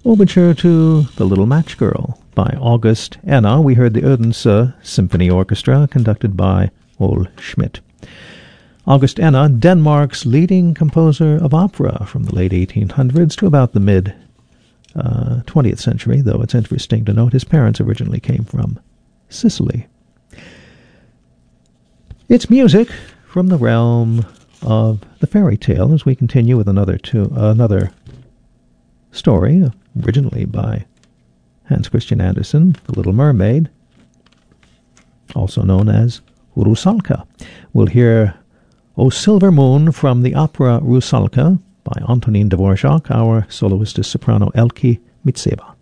Overture to The Little Match Girl by August Enna. We heard the Odense Symphony Orchestra, conducted by Ole Schmidt. August Enna, Denmark's leading composer of opera from the late 1800s to about the mid-20th century, though it's interesting to note his parents originally came from Sicily. It's music from the realm of the fairy tale as we continue with another story, originally by Hans Christian Andersen, The Little Mermaid, also known as Rusalka. We'll hear O Silver Moon from the opera Rusalka by Antonin Dvorak. Our soloist is soprano Elke Mitseva.